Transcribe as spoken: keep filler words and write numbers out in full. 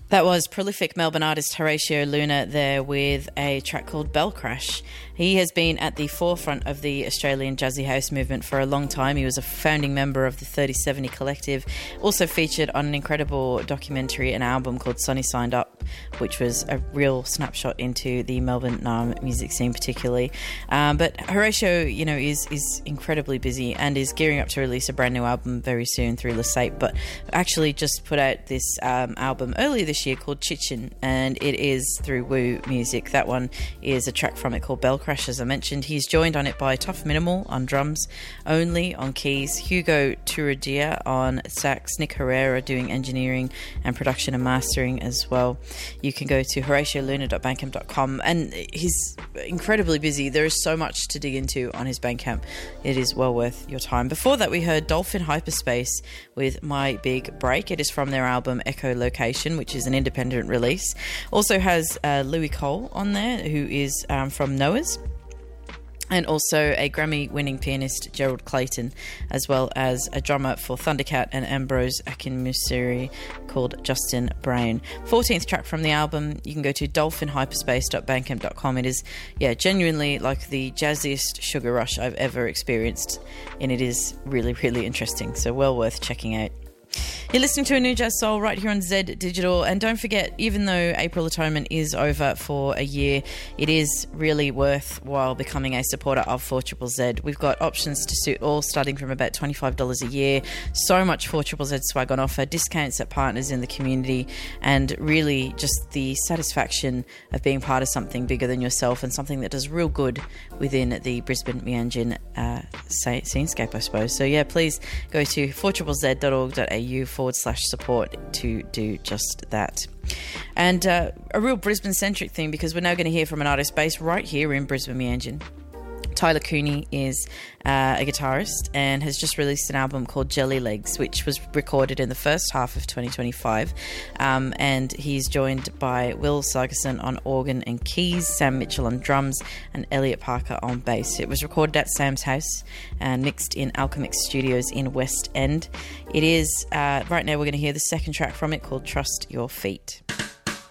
That was prolific Melbourne artist Horatio Luna there with a track called Bell Crash. He has been at the forefront of the Australian Jazzy House movement for a long time. He was a founding member of the thirty seventy Collective, also featured on an incredible documentary and album called Sonny Signed Up, which was a real snapshot into the Melbourne Naarm music scene particularly. Um, but Horatio, you know, is is incredibly busy and is gearing up to release a brand new album very soon through Lesate, but actually just put out this um, album earlier this year called Chichin, and it is through Woo Music. That one is a track from it called Bell Crash, as I mentioned. He's joined on it by Tough Minimal on drums, Only on keys, Hugo Turadia on sax, Nick Herrera doing engineering and production and mastering as well. You can go to horatio luna dot bandcamp dot com, and he's incredibly busy. There is so much to dig into on his Bandcamp. It is well worth your time. Before that, we heard Dolphin Hyperspace with My Big Break. It is from their album Echo Location, which is an independent release. Also has uh, Louis Cole on there, who is um, from Noah's, and also a Grammy-winning pianist, Gerald Clayton, as well as a drummer for Thundercat and Ambrose Akinmusiri called Justin Brown. fourteenth track from the album, you can go to dolphin hyperspace dot bandcamp dot com. It is, yeah, genuinely like the jazziest sugar rush I've ever experienced, and it is really, really interesting, so well worth checking out. You're listening to A New Jazz Soul right here on Z Digital, and don't forget, even though April Atonement is over for a year, it is really worthwhile becoming a supporter of four Z Z Z. We've got options to suit all, starting from about twenty-five dollars a year. So much four Z Z Z swag on offer, discounts at partners in the community, and really just the satisfaction of being part of something bigger than yourself and something that does real good within the Brisbane Meanjin uh, scenescape, I suppose. So yeah, please go to four z z z dot org dot a u forward slash support to do just that. And uh, a real Brisbane-centric thing, because we're now going to hear from an artist based right here in Brisbane Meanjin. Tyler Cooney is uh, a guitarist and has just released an album called Jelly Legs, which was recorded in the first half of twenty twenty-five. Um, and he's joined by Will Sargerson on organ and keys, Sam Mitchell on drums, and Elliot Parker on bass. It was recorded at Sam's house and mixed in Alchemix Studios in West End. It is, uh, right now we're going to hear the second track from it called Trust Your Feet.